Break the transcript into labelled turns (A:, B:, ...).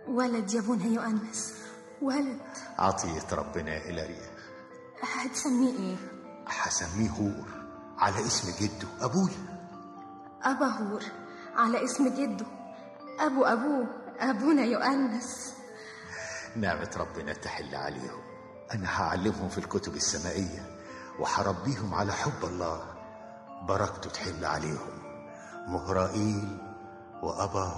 A: ولد يا ابونا يؤنس، ولد.
B: عطية ربنا يا إلاريا.
A: هتسميه ايه؟
B: هسميه هور على اسم جده أبويا.
A: أبا هور على اسم جده أبوه أبونا يؤنس.
B: نعمة ربنا تحل عليهم. أنا هعلمهم في الكتب السمائية وحربيهم على حب الله. بركته تحل عليهم. مهرائيل وأبا